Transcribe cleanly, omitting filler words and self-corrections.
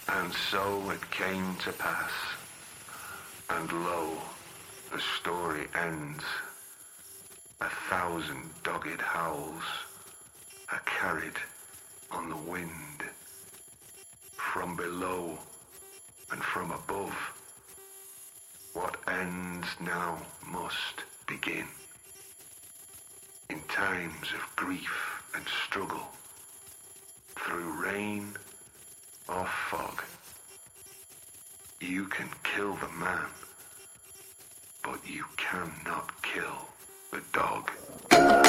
And so it came to pass, and lo, the story ends. 1,000 dogged howls are carried on the wind. From below and from above, what ends now must begin. In times of grief and struggle, through rain or fog, you can kill the man, but you cannot kill the dog.